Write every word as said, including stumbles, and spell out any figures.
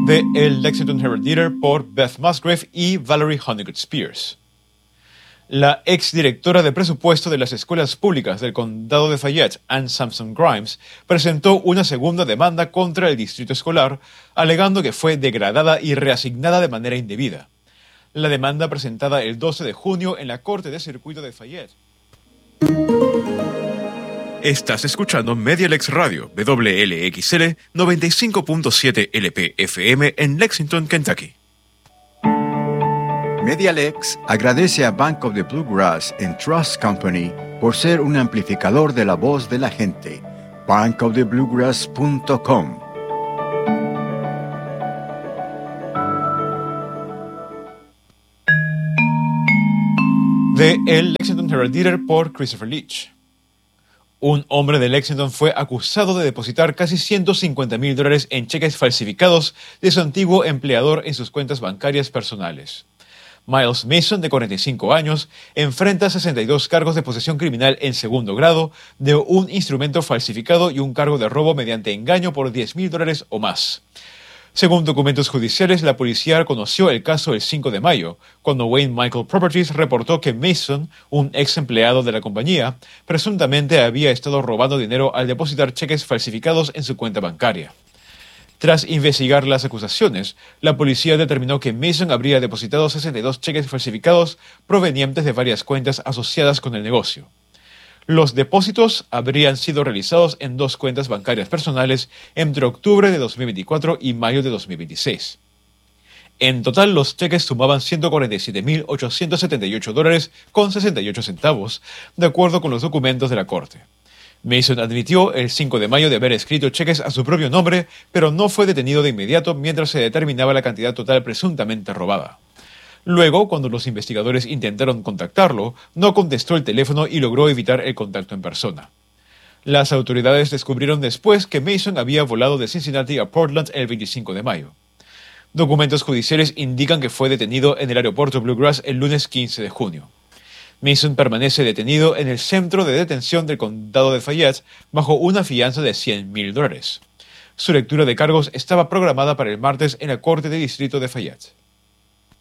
de El Lexington Herald Leader por Beth Musgrave y Valerie Honeycutt Spears. La exdirectora de presupuesto de las escuelas públicas del condado de Fayette, Ann Sampson Grimes, presentó una segunda demanda contra el distrito escolar, alegando que fue degradada y reasignada de manera indebida. La demanda presentada el doce de junio en la Corte de Circuito de Fayette. Estás escuchando Medialex Radio, W L X L noventa y cinco punto siete L P F M en Lexington, Kentucky. Medialex agradece a Bank of the Bluegrass and Trust Company por ser un amplificador de la voz de la gente. bank of the bluegrass punto com. De El Lexington Herald Leader por Christopher Leach. Un hombre de Lexington fue acusado de depositar casi ciento cincuenta mil dólares en cheques falsificados de su antiguo empleador en sus cuentas bancarias personales. Miles Mason, de cuarenta y cinco años, enfrenta sesenta y dos cargos de posesión criminal en segundo grado de un instrumento falsificado y un cargo de robo mediante engaño por diez mil dólares o más. Según documentos judiciales, la policía conoció el caso el cinco de mayo, cuando Wayne Michael Properties reportó que Mason, un ex empleado de la compañía, presuntamente había estado robando dinero al depositar cheques falsificados en su cuenta bancaria. Tras investigar las acusaciones, la policía determinó que Mason habría depositado sesenta y dos cheques falsificados provenientes de varias cuentas asociadas con el negocio. Los depósitos habrían sido realizados en dos cuentas bancarias personales entre octubre de dos mil veinticuatro y mayo de dos mil veintiséis. En total, los cheques sumaban ciento cuarenta y siete mil ochocientos setenta y ocho dólares con sesenta y ocho centavos, de acuerdo con los documentos de la corte. Mason admitió el cinco de mayo de haber escrito cheques a su propio nombre, pero no fue detenido de inmediato mientras se determinaba la cantidad total presuntamente robada. Luego, cuando los investigadores intentaron contactarlo, no contestó el teléfono y logró evitar el contacto en persona. Las autoridades descubrieron después que Mason había volado de Cincinnati a Portland el veinticinco de mayo. Documentos judiciales indican que fue detenido en el aeropuerto Bluegrass el lunes quince de junio. Mason permanece detenido en el centro de detención del condado de Fayette bajo una fianza de cien mil dólares. Su lectura de cargos estaba programada para el martes en la Corte de Distrito de Fayette.